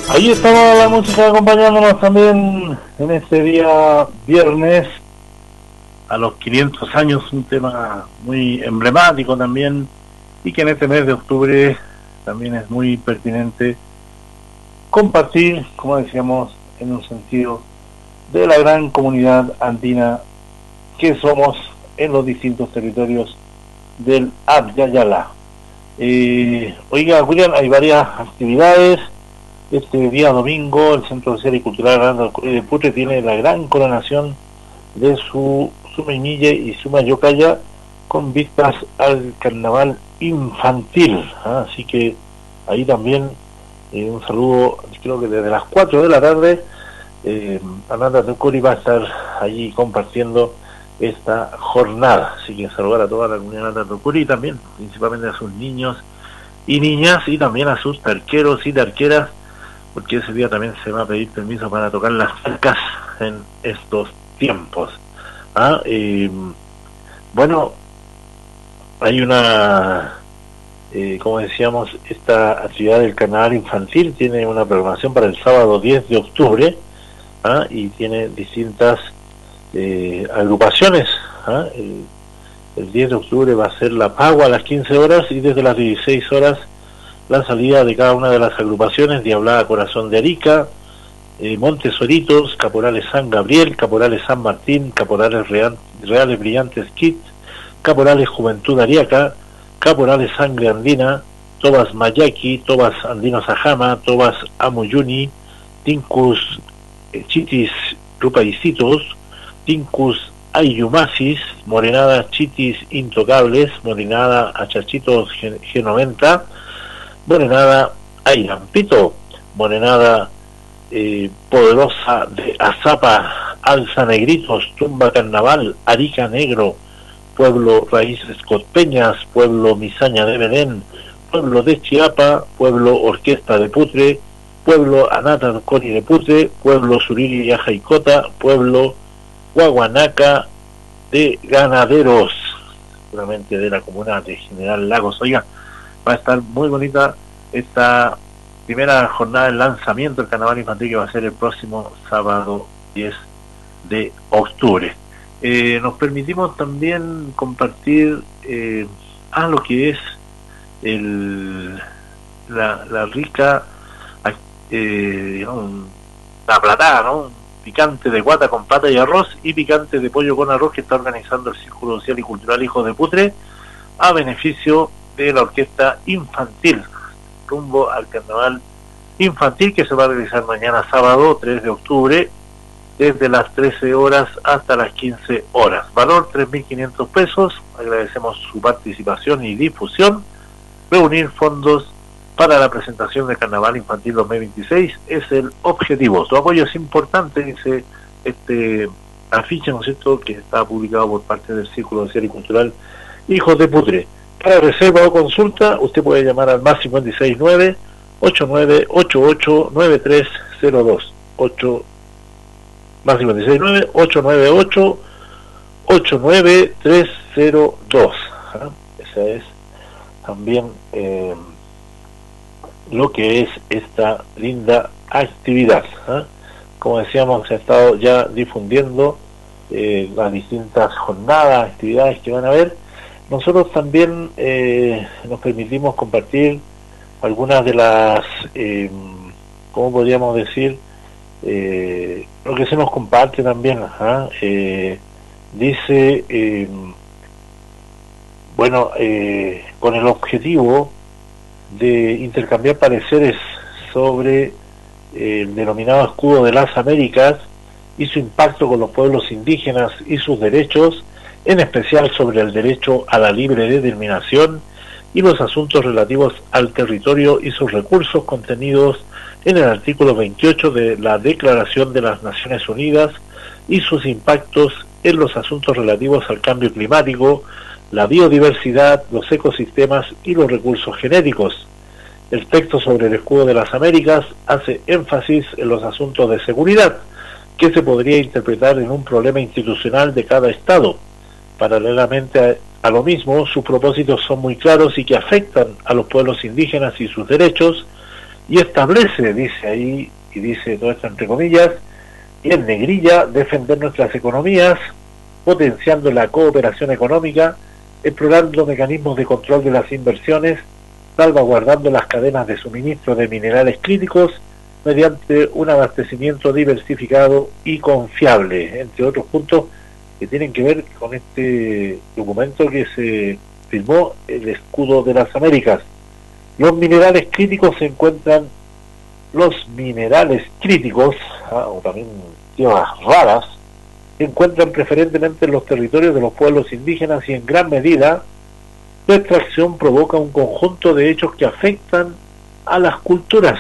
Ahí estaba la música acompañándonos también en este día viernes a los 500 años, un tema muy emblemático también y que en este mes de octubre también es muy pertinente compartir, como decíamos, en un sentido de la gran comunidad andina que somos en los distintos territorios del Abyayala. Oiga, William, hay varias actividades. Este día domingo el Centro Social y Cultural Aranda del Curry de Putre tiene la gran coronación de su Sumeñille y Sumayocaya con vistas al carnaval infantil, así que ahí también un saludo, creo que desde las 4 de la tarde Aranda del Curry va a estar allí compartiendo esta jornada, así que saludar a toda la comunidad de Aranda del Curry y también principalmente a sus niños y niñas y también a sus tarqueros y tarqueras, porque ese día también se va a pedir permiso para tocar las arcas en estos tiempos. Bueno, hay una, como decíamos, esta actividad del carnaval infantil tiene una programación para el sábado 10 de octubre y tiene distintas agrupaciones. El 10 de octubre va a ser la Pagua a las 15 horas y desde las 16 horas la salida de cada una de las agrupaciones: Diablada Corazón de Arica, Montesoritos, Caporales San Gabriel, Caporales San Martín, Caporales Reales Brillantes Kit, Caporales Juventud Ariaca, Caporales Sangre Andina, Tobas Mayaki, Tobas Andinos Ajama, Tobas Amuyuni, Tincus Chitis Rupaicitos, Tincus Ayumasis, Morenada Chitis Intocables, Morenada Achachitos G90, Morenada Ayrampito, Morenada Poderosa de Azapa, Alza Negritos, Tumba Carnaval, Arica Negro, Pueblo Raíces Cospeñas, Pueblo Misaña de Belén, Pueblo de Chiapa, Pueblo Orquesta de Putre, Pueblo Anata Cori de Putre, Pueblo Suriri y Ajaicota, Pueblo Guaguanaca de Ganaderos, seguramente de la comuna de General Lagos. Oiga, va a estar muy bonita esta primera jornada de lanzamiento del carnaval infantil, que va a ser el próximo sábado 10 de octubre. Nos permitimos también compartir lo que es la rica digamos, la platada, ¿no? Picante de guata con pata y arroz y picante de pollo con arroz, que está organizando el Círculo Social y Cultural Hijos de Putre a beneficio de la orquesta infantil, rumbo al carnaval infantil, que se va a realizar mañana sábado 3 de octubre desde las 13 horas hasta las 15 horas. Valor 3.500 pesos. Agradecemos su participación y difusión. Reunir fondos para la presentación del Carnaval Infantil 2026 es el objetivo. Su apoyo es importante, dice este afiche, ¿no es cierto?, que está publicado por parte del Círculo Social y Cultural Hijos de Putre. Para reserva o consulta, usted puede llamar al más 569-8988-9302. Más 569-898-89302. Esa es también lo que es esta linda actividad. Como decíamos, se ha estado ya difundiendo las distintas jornadas, actividades que van a haber. Nosotros también nos permitimos compartir algunas de las, ¿cómo podríamos decir? Lo que se nos comparte también. Dice, con el objetivo de intercambiar pareceres sobre el denominado escudo de las Américas y su impacto con los pueblos indígenas y sus derechos, en especial sobre el derecho a la libre determinación y los asuntos relativos al territorio y sus recursos contenidos en el artículo 28 de la Declaración de las Naciones Unidas y sus impactos en los asuntos relativos al cambio climático, la biodiversidad, los ecosistemas y los recursos genéticos. El texto sobre el escudo de las Américas hace énfasis en los asuntos de seguridad, que se podría interpretar en un problema institucional de cada Estado. Paralelamente a lo mismo, sus propósitos son muy claros y que afectan a los pueblos indígenas y sus derechos, y establece, dice ahí, y dice todo esto entre comillas, y en negrilla, defender nuestras economías, potenciando la cooperación económica, explorando mecanismos de control de las inversiones, salvaguardando las cadenas de suministro de minerales críticos mediante un abastecimiento diversificado y confiable, entre otros puntos que tienen que ver con este documento que se firmó, el Escudo de las Américas. Los minerales críticos o también tierras raras, se encuentran preferentemente en los territorios de los pueblos indígenas y en gran medida su extracción provoca un conjunto de hechos que afectan a las culturas,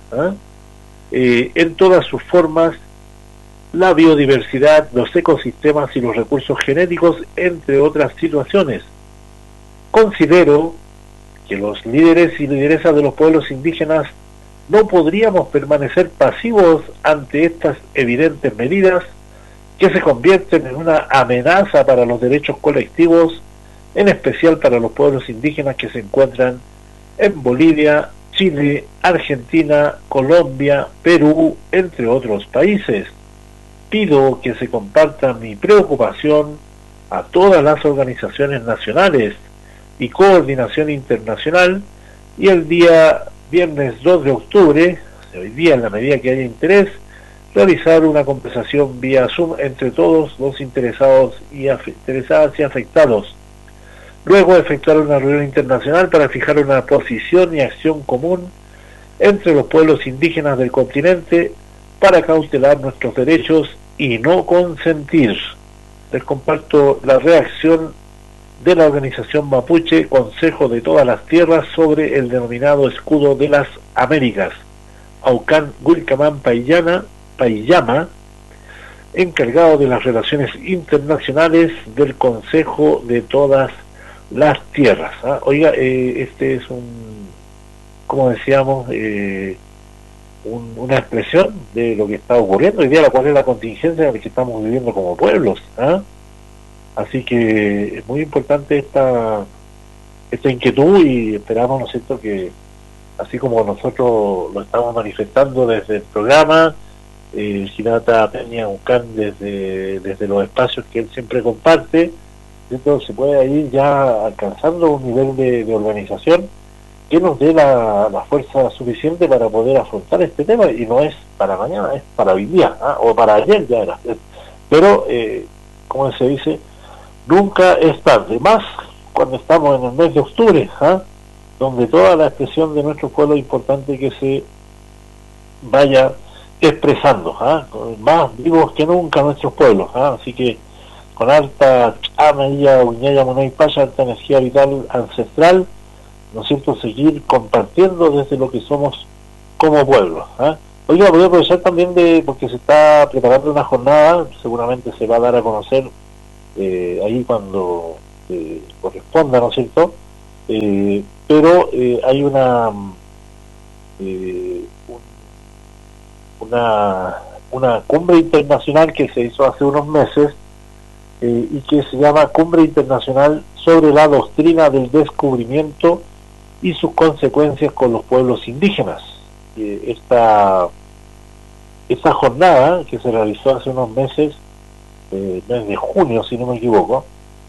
en todas sus formas, la biodiversidad, los ecosistemas y los recursos genéticos, entre otras situaciones. Considero que los líderes y lideresas de los pueblos indígenas no podríamos permanecer pasivos ante estas evidentes medidas que se convierten en una amenaza para los derechos colectivos, en especial para los pueblos indígenas que se encuentran en Bolivia, Chile, Argentina, Colombia, Perú, entre otros países. Pido que se comparta mi preocupación a todas las organizaciones nacionales y coordinación internacional, y el día viernes 2 de octubre, hoy día, en la medida que haya interés, realizar una conversación vía Zoom entre todos los interesadas y afectados. Luego efectuar una reunión internacional para fijar una posición y acción común entre los pueblos indígenas del continente para cautelar nuestros derechos y no consentir. Les comparto la reacción de la organización mapuche Consejo de Todas las Tierras sobre el denominado Escudo de las Américas. Aucán Wilcamán Paiyama, encargado de las relaciones internacionales del Consejo de Todas las Tierras. Oiga, este es como decíamos, una expresión de lo que está ocurriendo hoy día, la cual es la contingencia en la que estamos viviendo como pueblos. Así que es muy importante esta inquietud, y esperamos, ¿no es cierto?, que así como nosotros lo estamos manifestando desde el programa, Ginata Peña Ucán desde los espacios que él siempre comparte, ¿cierto?, se puede ir ya alcanzando un nivel de organización que nos dé la fuerza suficiente para poder afrontar este tema, y no es para mañana, es para hoy día, o para ayer ya era. Pero, como se dice, nunca es tarde, más cuando estamos en el mes de octubre, donde toda la expresión de nuestro pueblo es importante que se vaya expresando, más vivos que nunca nuestros pueblos, así que con alta Amailla, Uñaya, Monay, Paya, alta energía vital ancestral, ¿no es cierto?, seguir compartiendo desde lo que somos como pueblo. Oiga, voy a aprovechar también porque se está preparando una jornada, seguramente se va a dar a conocer ahí cuando corresponda, ¿no es cierto?, pero hay una cumbre internacional que se hizo hace unos meses, y que se llama Cumbre Internacional sobre la Doctrina del Descubrimiento y sus consecuencias con los pueblos indígenas. Esta jornada, que se realizó hace unos meses, mes de junio si no me equivoco,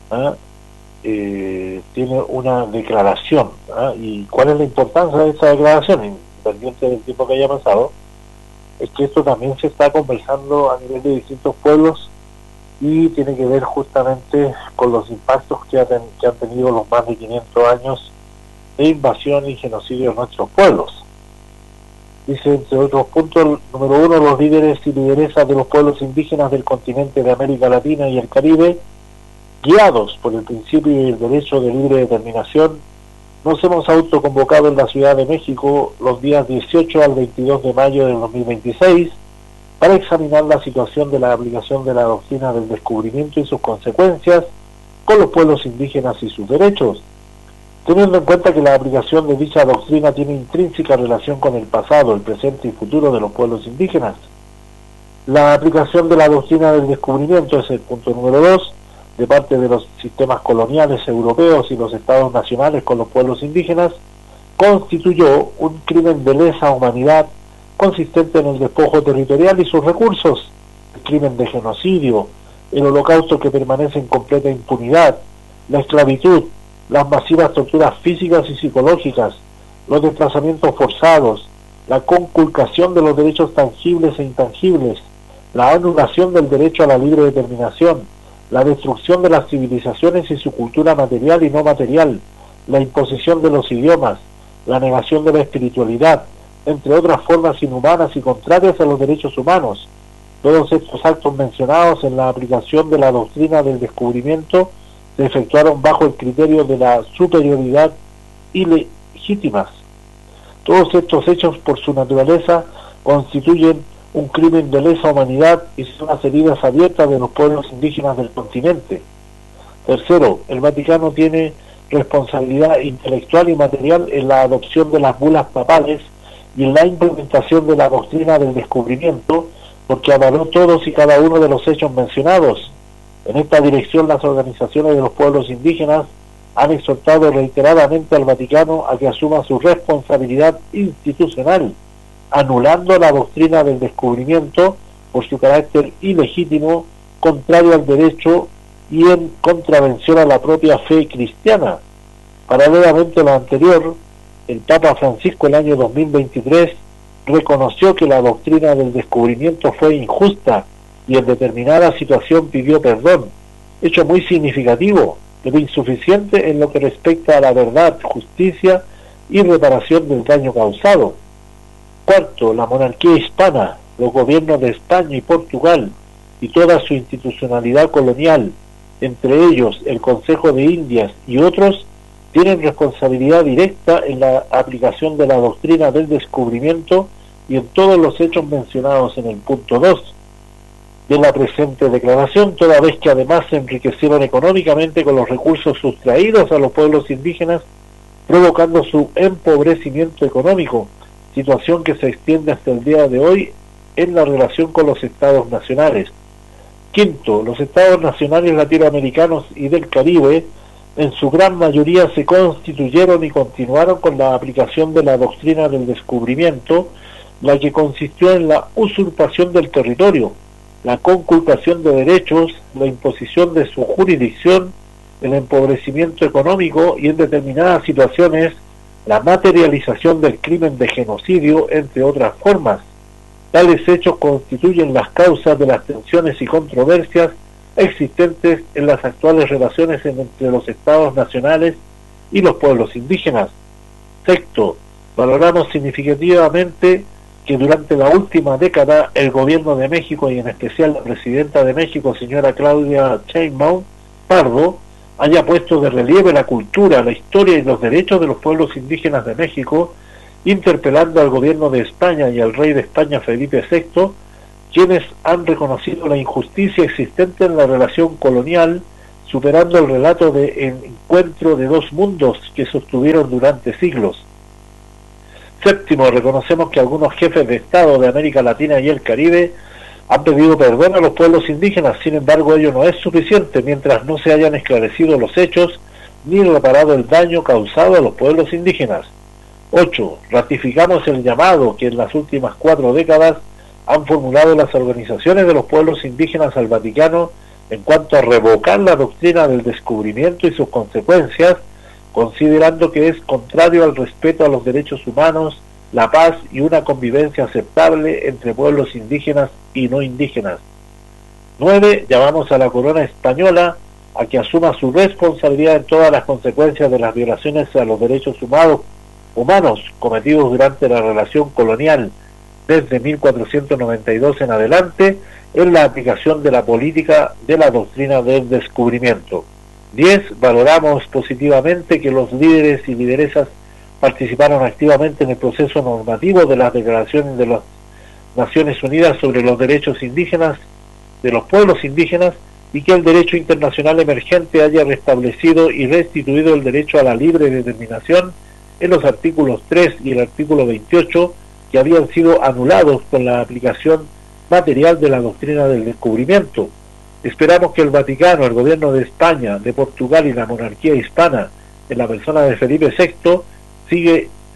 tiene una declaración, y cuál es la importancia de esa declaración, independiente del tiempo que haya pasado, es que esto también se está conversando a nivel de distintos pueblos, y tiene que ver justamente con los impactos que han tenido los más de 500 años de invasión y genocidio de nuestros pueblos. Dice, entre otros puntos, número 1, los líderes y lideresas de los pueblos indígenas del continente de América Latina y el Caribe, guiados por el principio y el derecho de libre determinación, nos hemos autoconvocado en la Ciudad de México los días 18 al 22 de mayo del 2026 para examinar la situación de la aplicación de la doctrina del descubrimiento y sus consecuencias con los pueblos indígenas y sus derechos, teniendo en cuenta que la aplicación de dicha doctrina tiene intrínseca relación con el pasado, el presente y futuro de los pueblos indígenas. La aplicación de la doctrina del descubrimiento es el punto número 2, de parte de los sistemas coloniales europeos y los estados nacionales con los pueblos indígenas, constituyó un crimen de lesa humanidad consistente en el despojo territorial y sus recursos, el crimen de genocidio, el holocausto que permanece en completa impunidad, la esclavitud, las masivas torturas físicas y psicológicas, los desplazamientos forzados, la conculcación de los derechos tangibles e intangibles, la anulación del derecho a la libre determinación, la destrucción de las civilizaciones y su cultura material y no material, la imposición de los idiomas, la negación de la espiritualidad, entre otras formas inhumanas y contrarias a los derechos humanos. Todos estos actos mencionados en la aplicación de la doctrina del descubrimiento se efectuaron bajo el criterio de la superioridad ilegítimas. Todos estos hechos, por su naturaleza, constituyen un crimen de lesa humanidad y son las heridas abiertas de los pueblos indígenas del continente. Tercero, el Vaticano tiene responsabilidad intelectual y material en la adopción de las bulas papales y en la implementación de la doctrina del descubrimiento, porque avaló todos y cada uno de los hechos mencionados. En esta dirección, las organizaciones de los pueblos indígenas han exhortado reiteradamente al Vaticano a que asuma su responsabilidad institucional, anulando la doctrina del descubrimiento por su carácter ilegítimo, contrario al derecho y en contravención a la propia fe cristiana. Paralelamente a lo anterior, el Papa Francisco el año 2023 reconoció que la doctrina del descubrimiento fue injusta y en determinada situación pidió perdón, hecho muy significativo, pero insuficiente en lo que respecta a la verdad, justicia y reparación del daño causado. Cuarto, la monarquía hispana, los gobiernos de España y Portugal y toda su institucionalidad colonial, entre ellos el Consejo de Indias y otros, tienen responsabilidad directa en la aplicación de la doctrina del descubrimiento y en todos los hechos mencionados en el punto 2 de la presente declaración, toda vez que además se enriquecieron económicamente con los recursos sustraídos a los pueblos indígenas, provocando su empobrecimiento económico, situación que se extiende hasta el día de hoy en la relación con los estados nacionales. Quinto, los estados nacionales latinoamericanos y del Caribe en su gran mayoría se constituyeron y continuaron con la aplicación de la doctrina del descubrimiento, la que consistió en la usurpación del territorio, la conculcación de derechos, la imposición de su jurisdicción, el empobrecimiento económico y en determinadas situaciones la materialización del crimen de genocidio, entre otras formas. Tales hechos constituyen las causas de las tensiones y controversias existentes en las actuales relaciones entre los estados nacionales y los pueblos indígenas. Sexto, valoramos significativamente que durante la última década el gobierno de México y en especial la presidenta de México, señora Claudia Sheinbaum Pardo, haya puesto de relieve la cultura, la historia y los derechos de los pueblos indígenas de México, interpelando al gobierno de España y al rey de España Felipe VI, quienes han reconocido la injusticia existente en la relación colonial, superando el relato de encuentro de dos mundos que sostuvieron durante siglos. Séptimo, reconocemos que algunos jefes de Estado de América Latina y el Caribe han pedido perdón a los pueblos indígenas, sin embargo ello no es suficiente mientras no se hayan esclarecido los hechos ni reparado el daño causado a los pueblos indígenas. 8. Ratificamos el llamado que en las últimas 4 décadas han formulado las organizaciones de los pueblos indígenas al Vaticano en cuanto a revocar la doctrina del descubrimiento y sus consecuencias, considerando que es contrario al respeto a los derechos humanos, la paz y una convivencia aceptable entre pueblos indígenas y no indígenas. 9. Llamamos a la corona española a que asuma su responsabilidad en todas las consecuencias de las violaciones a los derechos humanos cometidos durante la relación colonial desde 1492 en adelante en la aplicación de la política de la doctrina del descubrimiento. 10. Valoramos positivamente que los líderes y lideresas participaron activamente en el proceso normativo de las declaraciones de las Naciones Unidas sobre los derechos indígenas de los pueblos indígenas y que el derecho internacional emergente haya restablecido y restituido el derecho a la libre determinación en los artículos 3 y el artículo 28 que habían sido anulados con la aplicación material de la doctrina del descubrimiento. Esperamos que el Vaticano, el gobierno de España, de Portugal y la monarquía hispana, en la persona de Felipe VI,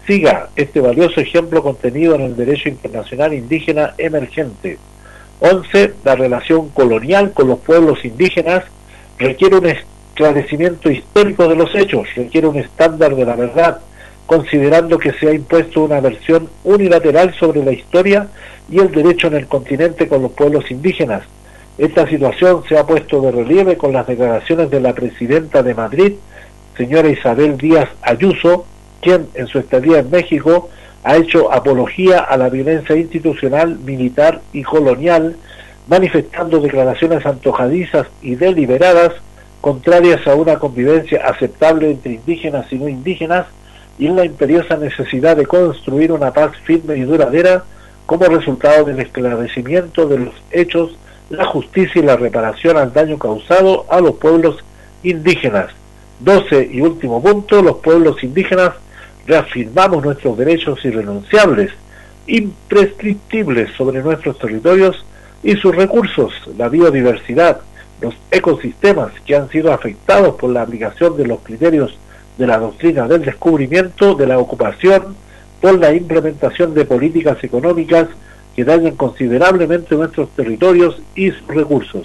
siga este valioso ejemplo contenido en el derecho internacional indígena emergente. 11. La relación colonial con los pueblos indígenas requiere un esclarecimiento histórico de los hechos, requiere un estándar de la verdad, considerando que se ha impuesto una versión unilateral sobre la historia y el derecho en el continente con los pueblos indígenas. Esta situación se ha puesto de relieve con las declaraciones de la presidenta de Madrid, señora Isabel Díaz Ayuso, quien en su estadía en México ha hecho apología a la violencia institucional, militar y colonial, manifestando declaraciones antojadizas y deliberadas, contrarias a una convivencia aceptable entre indígenas y no indígenas, y en la imperiosa necesidad de construir una paz firme y duradera como resultado del esclarecimiento de los hechos, la justicia y la reparación al daño causado a los pueblos indígenas. 12 y último punto, los pueblos indígenas reafirmamos nuestros derechos irrenunciables, imprescriptibles sobre nuestros territorios y sus recursos, la biodiversidad, los ecosistemas que han sido afectados por la aplicación de los criterios de la doctrina del descubrimiento, de la ocupación, por la implementación de políticas económicas que dañan considerablemente nuestros territorios y sus recursos.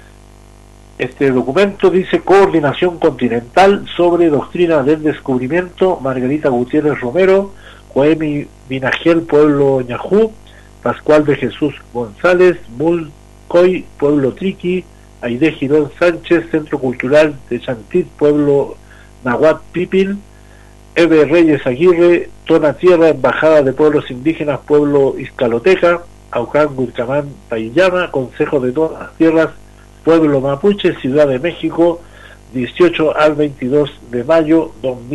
Este documento dice Coordinación Continental sobre Doctrina del Descubrimiento, Margarita Gutiérrez Romero, Joemi Binagel, Pueblo Ñajú, Pascual de Jesús González, Mulcoy, Pueblo Triqui, Aide Girón Sánchez, Centro Cultural de Chantit, Pueblo Nahuatl Pipil, Eve Reyes Aguirre, Tona Tierra, Embajada de Pueblos Indígenas, Pueblo Izcaloteca, Aucán, Wilcamán, Paillama, Consejo de todas las Tierras, Pueblo Mapuche, Ciudad de México, 18 al 22 de mayo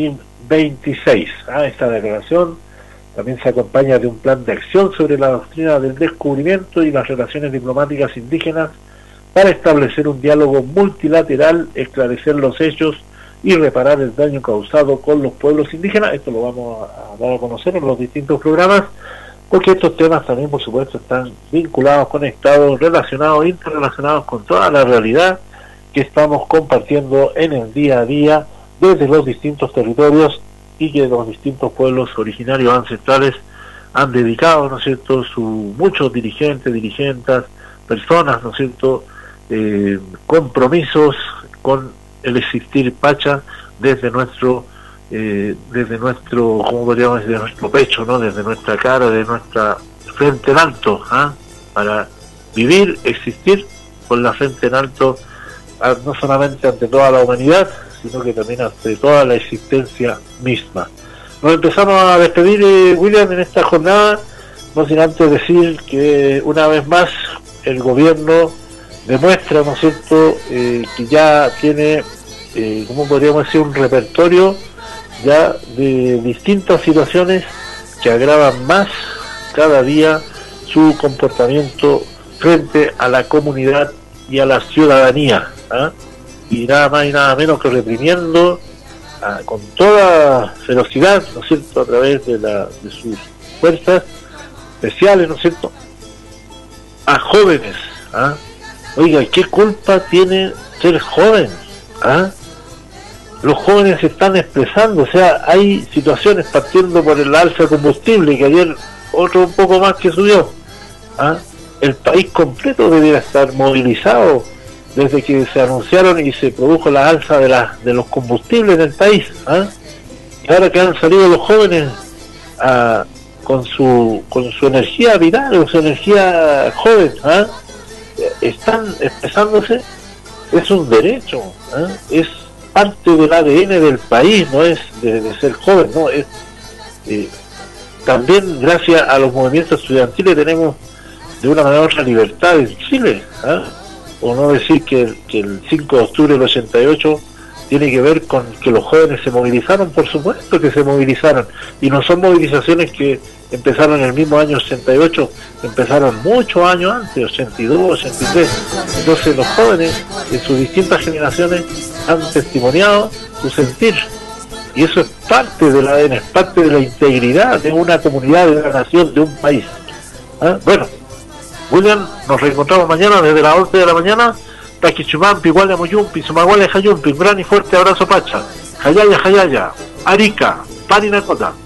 2026. Esta declaración también se acompaña de un plan de acción sobre la doctrina del descubrimiento y las relaciones diplomáticas indígenas para establecer un diálogo multilateral, esclarecer los hechos y reparar el daño causado con los pueblos indígenas. Esto lo vamos a dar a conocer en los distintos programas, porque estos temas también, por supuesto, están vinculados, conectados, relacionados, interrelacionados con toda la realidad que estamos compartiendo en el día a día desde los distintos territorios y que los distintos pueblos originarios ancestrales han dedicado, ¿no es cierto?, muchos dirigentes, dirigentas, personas, ¿no es cierto?, compromisos con el existir Pacha desde nuestro, ¿cómo podríamos decir?, desde nuestro pecho, ¿no?, desde nuestra cara, de nuestra frente en alto, para vivir, existir con la frente en alto, no solamente ante toda la humanidad, sino que también ante toda la existencia misma. Nos empezamos a despedir, William, en esta jornada, no sin antes decir que una vez más el gobierno demuestra, ¿no es cierto?, que ya tiene, ¿cómo podríamos decir?, un repertorio ya de distintas situaciones que agravan más cada día su comportamiento frente a la comunidad y a la ciudadanía, y nada más y nada menos que reprimiendo con toda ferocidad, ¿no es cierto?, a través de sus fuerzas especiales, ¿no es cierto?, a jóvenes. Oiga, ¿qué culpa tiene ser joven? Los jóvenes se están expresando, o sea, hay situaciones partiendo por el alza de combustible, que ayer otro un poco más que subió. El país completo debería estar movilizado desde que se anunciaron y se produjo la alza de los combustibles en el país. Y ahora que han salido los jóvenes con su energía vital, con su energía joven, están expresándose, es un derecho, es parte del ADN del país, no es de ser joven, no es también gracias a los movimientos estudiantiles tenemos de una manera u otra libertad en Chile, o no decir que el 5 de octubre del 88 tiene que ver con que los jóvenes se movilizaron. Por supuesto que se movilizaron, y no son movilizaciones que empezaron en el mismo año 88, empezaron muchos años antes, 82, 83. Entonces los jóvenes en sus distintas generaciones han testimoniado su sentir, y eso es parte del ADN, es parte de la integridad de una comunidad, de una nación, de un país. Bueno, William, nos reencontramos mañana desde las 11 de la mañana. Taquichumán, Piguala Moyumpi, Sumaguala Jayumpi, un gran y fuerte abrazo, Pacha. Jayaya, Arica, Parinacota.